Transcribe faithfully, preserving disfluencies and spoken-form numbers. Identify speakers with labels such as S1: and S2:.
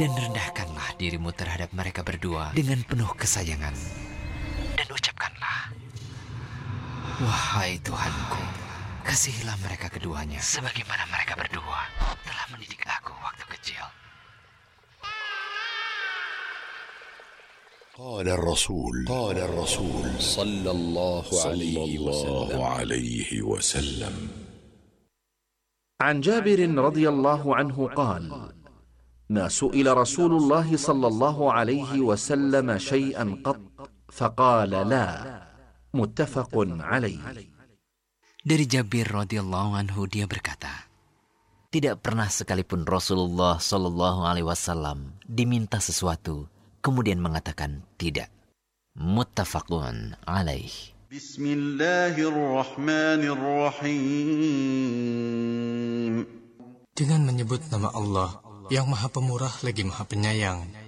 S1: Dan rendahkanlah dirimu terhadap mereka berdua dengan penuh kesayangan. Dan ucapkanlah, wahai Tuhanku, kasihilah mereka keduanya sebagaimana mereka berdua telah mendidik aku waktu kecil.
S2: قال الرسول قال الرسول
S3: صلى الله عليه وسلم
S4: عن جابر رضي الله عنه قال: ما سئل رسول الله صلى الله عليه وسلم شيئا قط فقال لا. متفق عليه.
S1: Dari Jabir radhiyallahu anhu dia berkata, tidak pernah sekalipun Rasulullah sallallahu alaihi wasallam diminta sesuatu kemudian mengatakan tidak. Muttafaqun alaih.
S5: Bismillahirrahmanirrahim. Dengan menyebut nama Allah yang Maha Pemurah lagi Maha Penyayang.